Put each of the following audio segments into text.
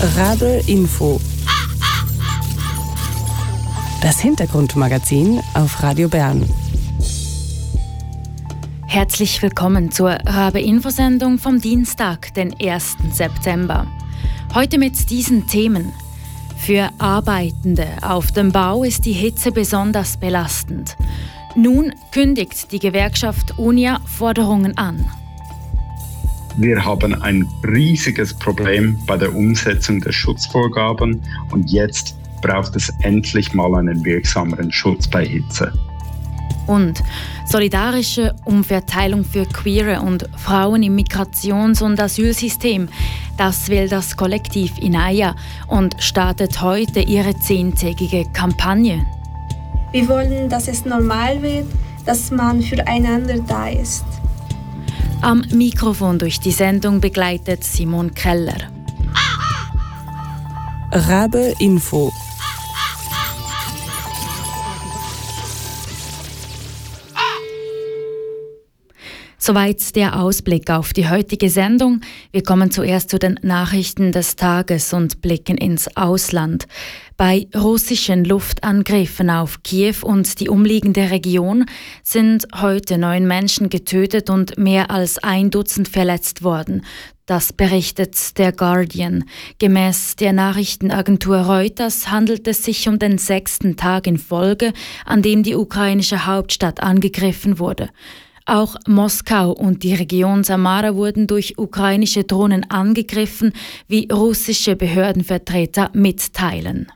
Rabe Info. Das Hintergrundmagazin auf Radio Bern. Herzlich willkommen zur Rabe-Info-Sendung vom Dienstag, den 1. September. Heute mit diesen Themen. Für Arbeitende auf dem Bau ist die Hitze besonders belastend. Nun kündigt die Gewerkschaft UNIA Forderungen an. Wir haben ein riesiges Problem bei der Umsetzung der Schutzvorgaben und jetzt braucht es endlich mal einen wirksameren Schutz bei Hitze. Und solidarische Umverteilung für Queere und Frauen im Migrations- und Asylsystem. Das will das Kollektiv Inaya und startet heute ihre 10-tägige Kampagne. Wir wollen, dass es normal wird, dass man füreinander da ist. Am Mikrofon durch die Sendung begleitet Simon Keller. Rabe Info. Soweit der Ausblick auf die heutige Sendung. Wir kommen zuerst zu den Nachrichten des Tages und blicken ins Ausland. Bei russischen Luftangriffen auf Kiew und die umliegende Region sind heute 9 Menschen getötet und mehr als 1 Dutzend verletzt worden. Das berichtet der Guardian. Gemäß der Nachrichtenagentur Reuters handelt es sich um den 6. Tag in Folge, an dem die ukrainische Hauptstadt angegriffen wurde. Auch Moskau und die Region Samara wurden durch ukrainische Drohnen angegriffen, wie russische Behördenvertreter mitteilen.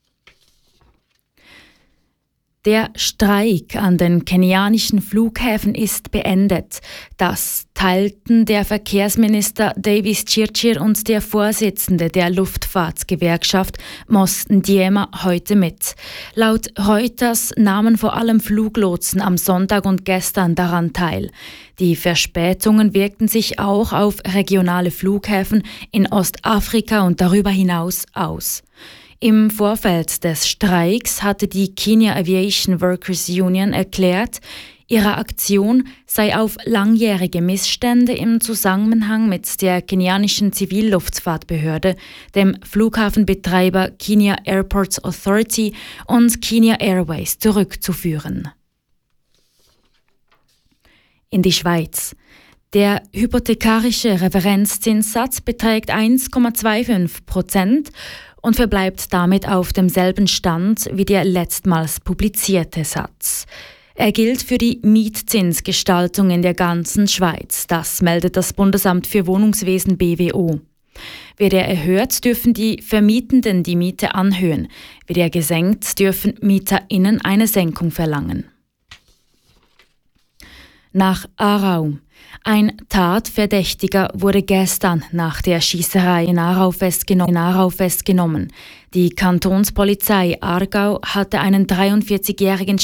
Der Streik an den kenianischen Flughäfen ist beendet. Das teilten der Verkehrsminister Davis Chirchir und der Vorsitzende der Luftfahrtgewerkschaft Mos Ndiema heute mit. Laut Reuters nahmen vor allem Fluglotsen am Sonntag und gestern daran teil. Die Verspätungen wirkten sich auch auf regionale Flughäfen in Ostafrika und darüber hinaus aus. Im Vorfeld des Streiks hatte die Kenya Aviation Workers Union erklärt, ihre Aktion sei auf langjährige Missstände im Zusammenhang mit der kenianischen Zivilluftfahrtbehörde, dem Flughafenbetreiber Kenya Airports Authority und Kenya Airways zurückzuführen. In die Schweiz. Der hypothekarische Referenzzinssatz beträgt 1,25% und verbleibt damit auf demselben Stand wie der letztmals publizierte Satz. Er gilt für die Mietzinsgestaltung in der ganzen Schweiz. Das meldet das Bundesamt für Wohnungswesen BWO. Wird er erhöht, dürfen die Vermietenden die Miete anhöhen. Wird er gesenkt, dürfen MieterInnen eine Senkung verlangen. Nach Aarau. Ein Tatverdächtiger wurde gestern nach der Schiesserei in Aarau festgenommen. Die Kantonspolizei Aargau hatte einen 43-jährigen